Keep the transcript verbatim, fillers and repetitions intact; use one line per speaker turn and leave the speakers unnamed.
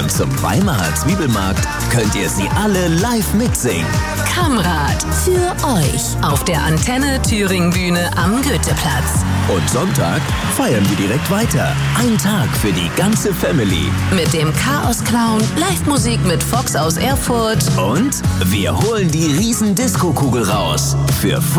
Und zum Weimarer Zwiebelmarkt könnt ihr sie alle live mitsingen.
Kammrad, für euch auf der Antenne Thüringen Bühne am Goetheplatz.
Und Sonntag feiern wir direkt weiter. Ein Tag für die ganze Family.
Mit dem Chaos-Clown, Live-Musik mit Fox aus Erfurt.
Und wir holen die riesen Disco-Kugel raus. Für